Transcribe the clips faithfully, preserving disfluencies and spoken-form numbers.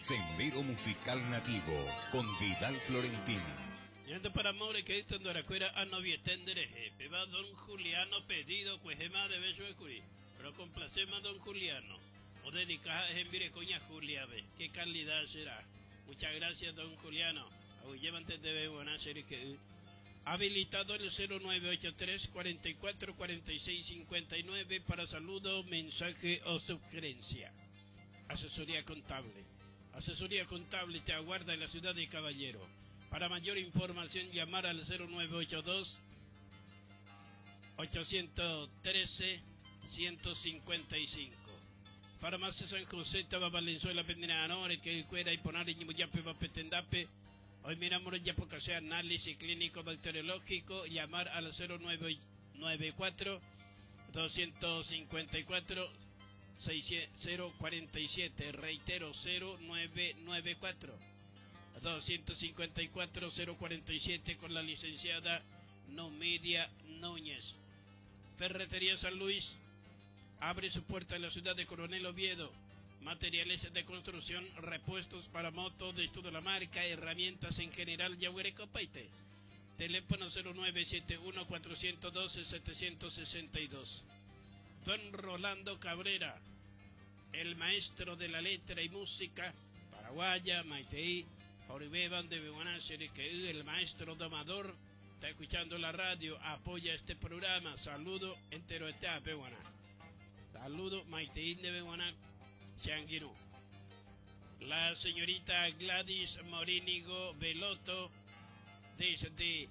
Sendero Musical Nativo con Vidal Florentín. Yendo para amores que dicen de Aracuera a novia tendereje. Peba don Juliano pedido cuejema de beso de curi. Pero complacemos don Juliano. O dedicada en mire coña Julia ve. Qué calidad será. Muchas gracias don Juliano. Hoy antes de ver buena serie que habilitado el cero nueve ocho tres, cuatro cuatro, cuatro seis cinco nueve para saludo, mensaje o sugerencia. Asesoría contable. Asesoría contable te aguarda en la ciudad de Caballero. Para mayor información llamar al cero nueve ocho dos, ocho uno tres, uno cinco cinco. Farmacia San José, Taba Valenzuela, Pendenanore, que cuera y poner en Yape, Vapetendape. Hoy miramos ya porque sea análisis clínico bacteriológico, llamar al cero nueve nueve cuatro, dos cinco cuatro, seis cero cuatro siete, reitero cero nueve nueve cuatro, dos cinco cuatro, cero cuatro siete con la licenciada Nomedia Núñez. Ferretería San Luis abre su puerta en la ciudad de Coronel Oviedo. Materiales de construcción, repuestos para motos de toda la marca, herramientas en general, Yaguareco Paite. Teléfono cero nueve siete uno, cuatro uno dos, siete seis dos. Don Rolando Cabrera, el maestro de la letra y música, paraguaya, Maiteí, Oribeban de Beguanacere, que el maestro domador, está escuchando la radio, apoya este programa. Saludo entero está Beguaná. Saludo Maiteí de Beguaná. Changuino. La señorita Gladys Morínigo Veloto desde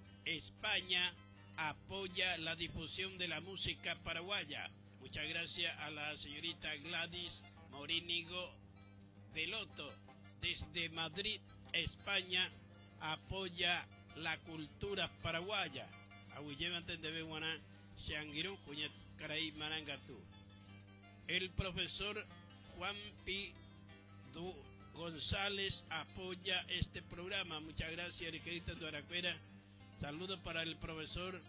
España apoya la difusión de la música paraguaya. Muchas gracias a la señorita Gladys Morínigo Veloto desde Madrid, España, apoya la cultura paraguaya. Aguillevanten de Beguaná, Changuino, Cuña Caraí Marangatú. El profesor Juan P. Du González apoya este programa. Muchas gracias, Eriquita de Aracuera. Saludos para el profesor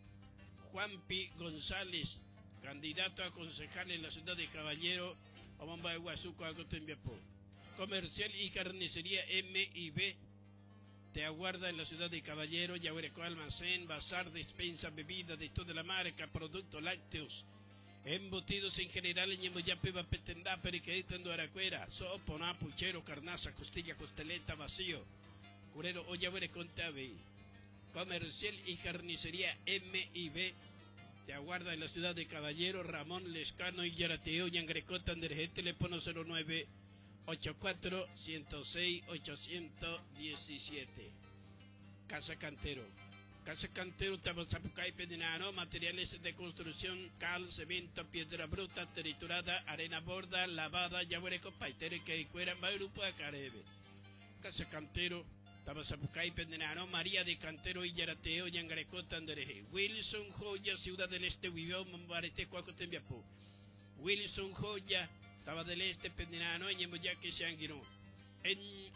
Juan P. González, candidato a concejal en la ciudad de Caballero, Omamba de Guazuco, Agotembiapó. Comercial y carnicería M y B te aguarda en la ciudad de Caballero, Yaguareco Almacén, bazar, despensa, bebida de toda la marca, productos lácteos, embutidos en general en Yemoyape, Vapetendá, Periqueitando Aracuera, sopa, puchero, carnaza, costilla, costeleta, vacío, curero, Ollabuere, Contabe. Comercial y carnicería M y B te aguarda en la ciudad de Caballero, Ramón Lescano y Yarateo, Yangrecota, Anderje, teléfono cero nueve ocho cuatro, uno cero seis, ocho uno siete. Casa Cantero. Casa Cantero, Tabazapucay, Pedinano, materiales de construcción, cal, cemento, piedra bruta, triturada, arena borda, lavada, Yaguareco Paitere, que cueran Bairupo a Carebe. Casa Cantero, Tabazapucay, Pedinano, María de Cantero y Yarateo, Yangareco, Tandereje. Wilson Joya, Ciudad del Este, Vivió, Mambarete, Cuacotembiapú. Wilson Joya, Taba del Este, Pedinano, en Yemoyaque, Changuino. En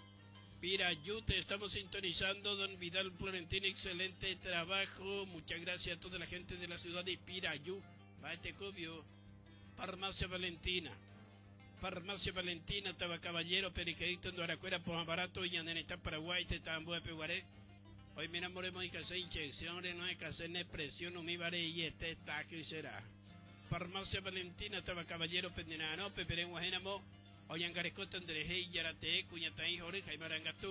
Pirayú te estamos sintonizando, don Vidal Florentín, excelente trabajo, muchas gracias a toda la gente de la ciudad de Pirayú. Baete Cobio, Farmacia Valentina, Farmacia Valentina, Taba Caballero, Periqueito, en Aracuera, Barato, y Yaneneta, Paraguay, te Tambo, Peguaré. Hoy me enamoremos de que hacer inyecciones, no hay que hacer presión, mi baré y este taque y será. Farmacia Valentina, Taba Caballero, Pendenano, Peperén, Guajénamo, Oyangareco, Tandereje, Yarate, Cuñataí, Jorge, Jaimarangatú.